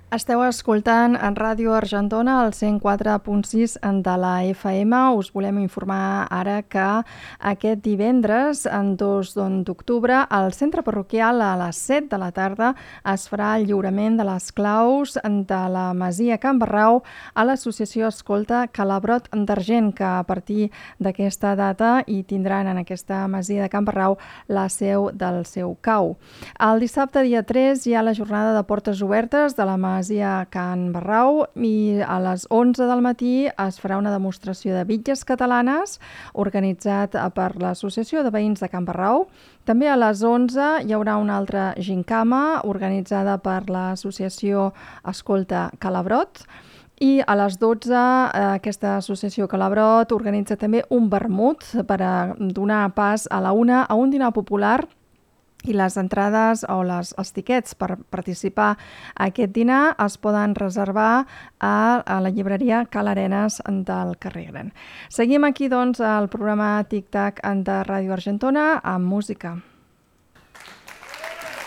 Esteu escoltant en Ràdio Argentona el 104.6 de la FM. Us volem informar ara que aquest divendres, en 2 d'octubre, al centre parroquial a les 7 de la tarda es farà el lliurament de les claus de la Masia Can Barrau a l'associació Escolta Calabrot d'Argent, que a partir d'aquesta data hi tindran en aquesta Masia de Can Barrau la seu del seu cau. El dissabte, dia 3, hi ha la jornada de portes obertes de la Masia Can Barrau i a les 11 del matí es farà una demostració de bitlles catalanes organitzat per l'Associació de Veïns de Can Barrau. També a les 11 hi haurà una altra gincama organitzada per l'Associació Escolta Calabrot. I a les 12 aquesta associació Calabrot organitza també un vermut per a donar pas a la una a un dinar popular. I les entrades o els tiquets per participar a aquest dinar es poden reservar a la llibreria Cal Arenes del carrer Gran. Seguim aquí, doncs, el programa Tic Tac de Ràdio Argentona amb música.